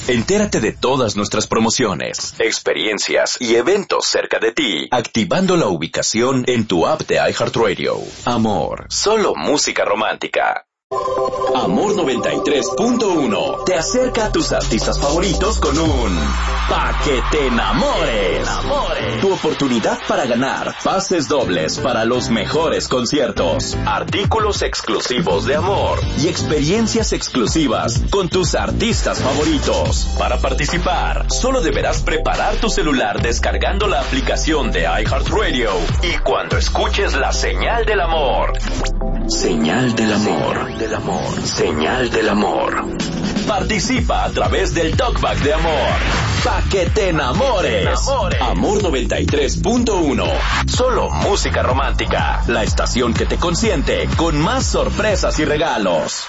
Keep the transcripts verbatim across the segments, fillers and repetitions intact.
Entérate de todas nuestras promociones, experiencias y eventos cerca de ti, activando la ubicación en tu app de iHeartRadio. Amor, solo música romántica. Amor noventa y tres punto uno te acerca a tus artistas favoritos con un Pa' que te enamores. Tu oportunidad para ganar pases dobles para los mejores conciertos, artículos exclusivos de Amor y experiencias exclusivas con tus artistas favoritos. Para participar, solo deberás preparar tu celular descargando la aplicación de iHeartRadio y cuando escuches la señal del amor. Señal del amor. Del amor. Señal del amor. Participa a través del Talkback de Amor. Pa' que te enamores. Amor noventa y tres punto uno. Solo música romántica. La estación que te consiente con más sorpresas y regalos.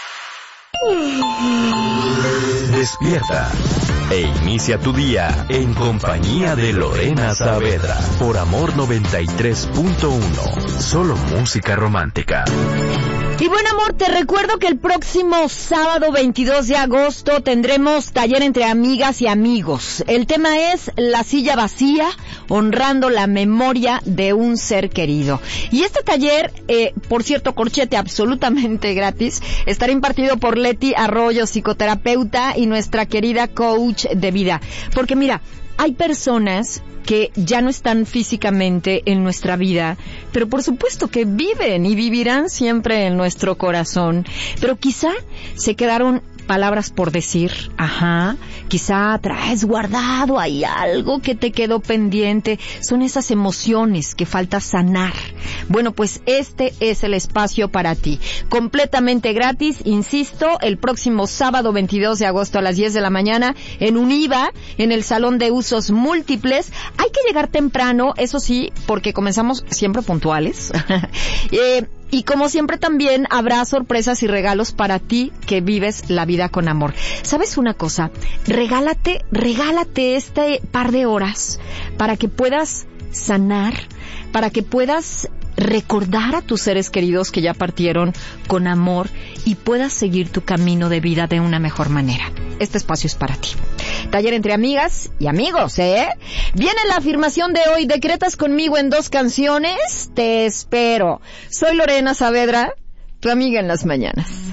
Despierta e inicia tu día en compañía de Lorena Saavedra por Amor noventa y tres punto uno. Solo música romántica. Y bueno, amor, te recuerdo que el próximo sábado veintidós de agosto tendremos taller entre amigas y amigos. El tema es La silla vacía, honrando la memoria de un ser querido. Y este taller, eh, por cierto, corchete absolutamente gratis, estará impartido por Leti Arroyo, psicoterapeuta y nuestra querida coach de vida. Porque mira, hay personas que ya no están físicamente en nuestra vida, pero por supuesto que viven y vivirán siempre en nuestro corazón, pero quizá se quedaron palabras por decir, ajá, quizá traes guardado ahí algo que te quedó pendiente, son esas emociones que falta sanar. Bueno, pues este es el espacio para ti, completamente gratis, insisto, el próximo sábado veintidós de agosto a las diez de la mañana en Univa, en el Salón de Usos Múltiples. Hay que llegar temprano, eso sí, porque comenzamos siempre puntuales. eh, Y como siempre también habrá sorpresas y regalos para ti que vives la vida con amor. ¿Sabes una cosa? Regálate, regálate este par de horas para que puedas sanar, para que puedas recordar a tus seres queridos que ya partieron con amor y puedas seguir tu camino de vida de una mejor manera. Este espacio es para ti. Taller entre amigas y amigos, ¿eh? Viene la afirmación de hoy. ¿Decretas conmigo en dos canciones? Te espero. Soy Lorena Saavedra, tu amiga en las mañanas.